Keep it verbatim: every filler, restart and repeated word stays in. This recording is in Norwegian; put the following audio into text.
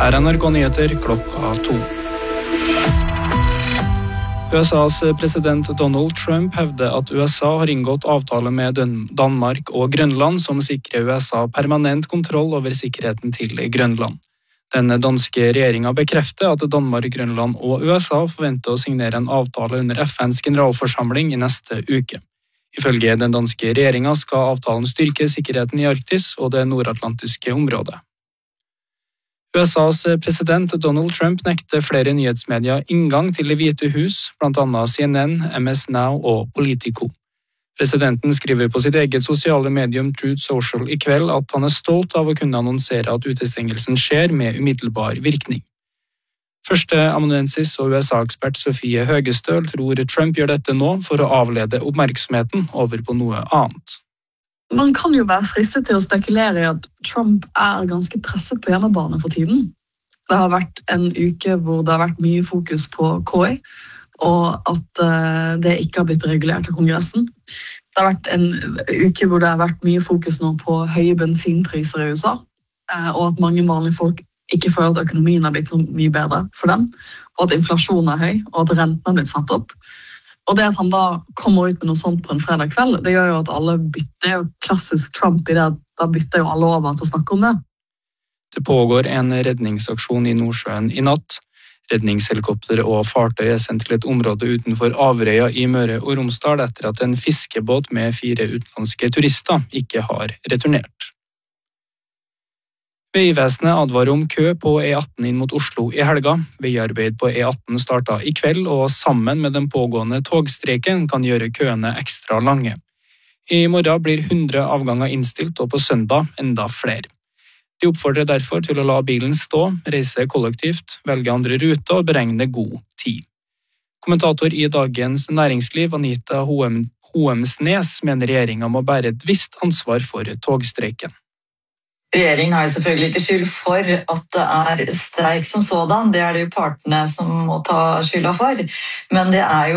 Her er N R K-nyheter klokka to. U S A's president Donald Trump hevder at U S A har inngått avtale med Danmark og Grønland som sikrer U S A permanent kontroll over sikkerheten til Grønland. Den danske regjeringen bekrefter at Danmark, Grønland og U S A forventer å signere en avtale under F N's generalforsamling i neste uke. Ifølge den danske regjeringen skal avtalen styrke sikkerheten i Arktis og det nordatlantiske området. U S A's president Donald Trump nekter flere nyhetsmedier inngang til Det hvite hus, blant annet C N N, M S Now og Politico. Presidenten skriver på sitt eget sosiale medium Truth Social i kveld at han er stolt av å kunne annonsere at utestengelsen skjer med umiddelbar virkning. Førsteamanuensis og U S A-ekspert Sofie Høgestøl tror Trump gjør dette nå for å avlede oppmerksomheten over på noe annet. Man kan jo være fristet til å spekulere i at Trump er ganske presset på hjemmebane for tiden. Det har vært en uke hvor det har vært mye fokus på K I, og at det ikke har blitt regulert av Kongressen. Det har vært en uke hvor det har vært mye fokus nå på høye bensinpriser i U S A, og at mange vanlige folk ikke føler at økonomien har blitt så mye bedre for dem, og at inflasjonen er høy, og at renten har blitt satt opp. Og det at han da kommer ut med noe sånt på en fredag kveld, det gjør jo at alle bytter, det er jo klassisk Trump i det at da bytter jo alle over til å snakke om det. Det pågår en redningsaksjon i Nordsjøen i natt. Redningshelikopter og fartøy er sendt til et område utenfor Averøya i Møre og Romsdal etter at en fiskebåt med fire utenlandske turister ikke har returnert. Veivesenet advarer om kø på E atten inn mot Oslo i helga. Veiarbeid på E atten startet i kveld, og sammen med den pågående togstreiken kan gjøre køene ekstra lange. I morgen blir hundre avganger innstilt, og på søndag enda flere. De oppfordrer derfor til å la bilen stå, reise kollektivt, velge andre ruter og beregne god tid. Kommentator i Dagens Næringsliv, Anita Hoem, Hoemsnes, mener regjeringen må bære et visst ansvar for togstreiken. Regjeringen har jo selvfølgelig ikke skyld for at det er streik som sådan, det er det jo partene som må ta skylda for, men det er jo